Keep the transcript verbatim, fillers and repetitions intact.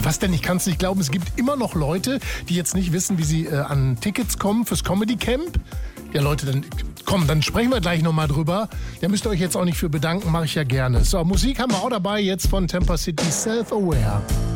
Ja, was denn? Ich kann es nicht glauben. Es gibt immer noch Leute, die jetzt nicht wissen, wie sie äh, an Tickets kommen fürs Comedy Camp. Ja, Leute, dann komm, dann sprechen wir gleich nochmal drüber. Da müsst ihr euch jetzt auch nicht für bedanken, mache ich ja gerne. So, Musik haben wir auch dabei jetzt von Temper City, Self-Aware.